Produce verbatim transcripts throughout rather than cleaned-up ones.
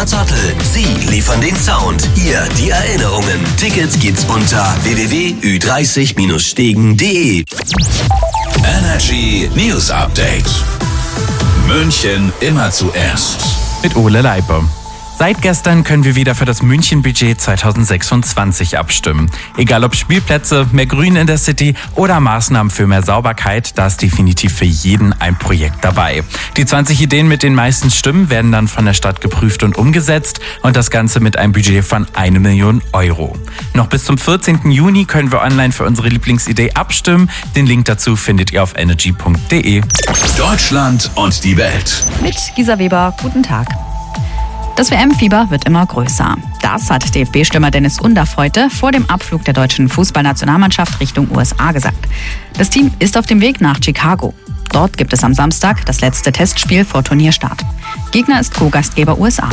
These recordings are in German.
Zottel. Sie liefern den Sound, ihr die Erinnerungen. Tickets gibt's unter w w w punkt ü dreißig stegen punkt de. Energy News Update. München immer zuerst. Mit Ole Leipe. Seit gestern können wir wieder für das München-Budget zwanzig sechsundzwanzig abstimmen. Egal ob Spielplätze, mehr Grün in der City oder Maßnahmen für mehr Sauberkeit, da ist definitiv für jeden ein Projekt dabei. Die zwanzig Ideen mit den meisten Stimmen werden dann von der Stadt geprüft und umgesetzt und das Ganze mit einem Budget von eine Million Euro. Noch bis zum vierzehnten Juni können wir online für unsere Lieblingsidee abstimmen. Den Link dazu findet ihr auf energy punkt de. Deutschland und die Welt. Mit Gisa Weber, guten Tag. Das W M-Fieber wird immer größer. Das hat D F B-Stürmer Dennis Undaff heute vor dem Abflug der deutschen Fußballnationalmannschaft Richtung U S A gesagt. Das Team ist auf dem Weg nach Chicago. Dort gibt es am Samstag das letzte Testspiel vor Turnierstart. Gegner ist Co-Gastgeber U S A.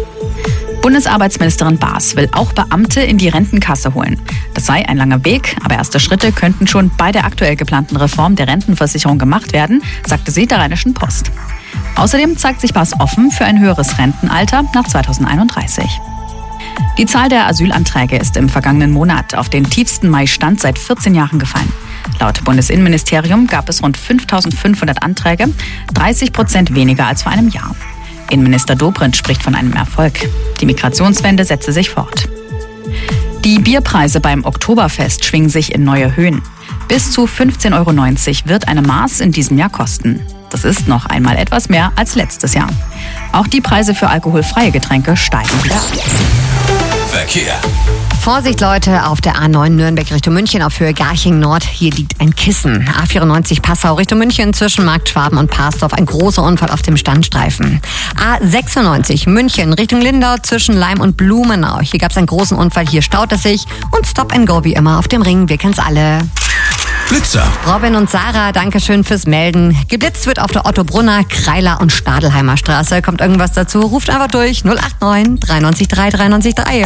Bundesarbeitsministerin Baas will auch Beamte in die Rentenkasse holen. Das sei ein langer Weg, aber erste Schritte könnten schon bei der aktuell geplanten Reform der Rentenversicherung gemacht werden, sagte sie der Rheinischen Post. Außerdem zeigt sich Baas offen für ein höheres Rentenalter nach zweitausendeinunddreißig. Die Zahl der Asylanträge ist im vergangenen Monat auf den tiefsten Mai-Stand seit vierzehn Jahren gefallen. Laut Bundesinnenministerium gab es rund fünftausendfünfhundert Anträge, dreißig Prozent weniger als vor einem Jahr. Innenminister Dobrindt spricht von einem Erfolg. Die Migrationswende setze sich fort. Die Bierpreise beim Oktoberfest schwingen sich in neue Höhen. Bis zu fünfzehn Euro neunzig wird eine Maß in diesem Jahr kosten. Das ist noch einmal etwas mehr als letztes Jahr. Auch die Preise für alkoholfreie Getränke steigen wieder. Verkehr. Vorsicht Leute, auf der A neun Nürnberg Richtung München auf Höhe Garching Nord. Hier liegt ein Kissen. A vierundneunzig Passau Richtung München zwischen Markt Schwaben und Parsdorf. Ein großer Unfall auf dem Standstreifen. A sechsundneunzig München Richtung Lindau zwischen Leim und Blumenau. Hier gab es einen großen Unfall, hier staut es sich. Und Stop and Go wie immer auf dem Ring, wir kennen's alle. Blitzer. Robin und Sarah, danke schön fürs Melden. Geblitzt wird auf der Ottobrunner, Kreiler und Stadelheimer Straße. Kommt irgendwas dazu? Ruft einfach durch null acht neun drei neun drei drei neun drei.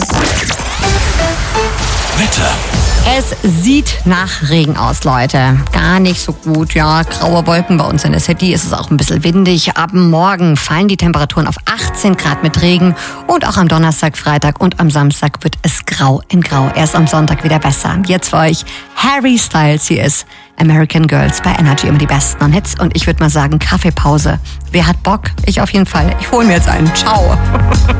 Wetter. Es sieht nach Regen aus, Leute. Gar nicht so gut, ja. Graue Wolken bei uns in der City. Es ist auch ein bisschen windig. Ab morgen fallen die Temperaturen auf achtzehn Grad mit Regen. Und auch am Donnerstag, Freitag und am Samstag wird es grau in grau. Erst am Sonntag wieder besser. Jetzt für euch Harry Styles. Hier ist American Girls bei Energy. Immer die besten Hits. Und ich würde mal sagen, Kaffeepause. Wer hat Bock? Ich auf jeden Fall. Ich hole mir jetzt einen. Ciao.